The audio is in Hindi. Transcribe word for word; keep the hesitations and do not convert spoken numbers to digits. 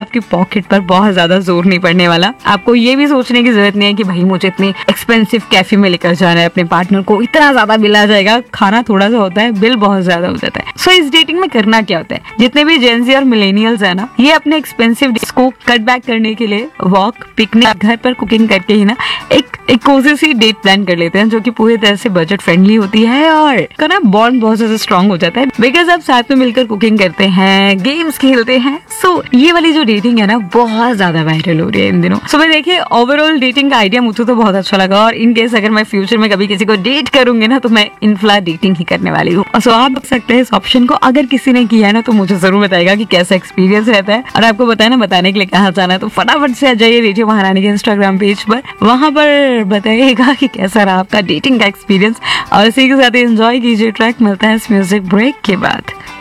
आपकी पॉकेट पर बहुत ज्यादा जोर नहीं पड़ने वाला। आपको ये भी सोचने की जरूरत नहीं है कि भाई मुझे इतनी एक्सपेंसिव कैफे में लेकर जाना है अपने पार्टनर को, इतना ज्यादा बिल आ जाएगा। खाना थोड़ा सा होता है, बिल बहुत ज्यादा हो जाता है। सो so, इस डेटिंग में करना क्या होता है, जितने भी जेंजी और मिलेनियल्स है ना, ये अपने एक्सपेंसिव डिश को कट बैक करने के लिए वॉक, पिकनिक, घर पर कुकिंग करके ही ना एक एक कोजी सी डेट प्लान कर लेते हैं जो कि पूरी तरह से बजट फ्रेंडली होती है और का ना बॉन्ड बहुत ज्यादा स्ट्रांग हो जाता है बिकॉज आप साथ में मिलकर कुकिंग करते हैं, गेम्स खेलते हैं। सो so, ये वाली जो डेटिंग है ना बहुत ज्यादा वायरल हो रही है इन दिनों। सो so, मैं देखिए ओवरऑल डेटिंग का आइडिया मुझे तो बहुत अच्छा लगा और इन केस अगर मैं फ्यूचर में कभी किसी को डेट करूंगी ना तो मैं इनफ्ला डेटिंग ही करने वाली हूँ। सो so, आप देख सकते हैं इस ऑप्शन को, अगर किसी ने किया है ना तो मुझे जरूर बताएगा कि कैसा एक्सपीरियंस रहता है। और आपको बताया ना बताने के लिए कहाँ जाना है, तो फटाफट से आ जाइए रेडियो महारानी के इंस्टाग्राम पेज पर, वहां पर बताइएगा कि कैसा रहा आपका डेटिंग का एक्सपीरियंस। और इसी के साथ एंजॉय कीजिए ट्रैक, मिलता है इस म्यूजिक ब्रेक के बाद।